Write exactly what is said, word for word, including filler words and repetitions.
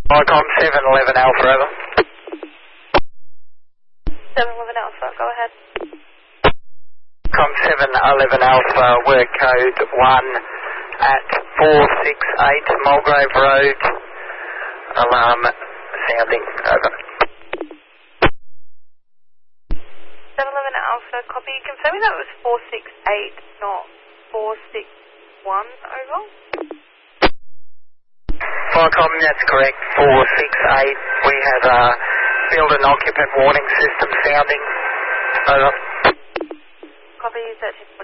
Icon seven eleven Alpha, over. seven eleven Alpha, go ahead. Com seven eleven Alpha, work code one at four six eight Mulgrave Road. Alarm sounding, over. seven eleven Alpha, copy. Confirming that it was four six eight, not four six one, over. Viacom, that's correct, four six eight. We have a build and occupant warning system sounding, over. Copy, thirteen.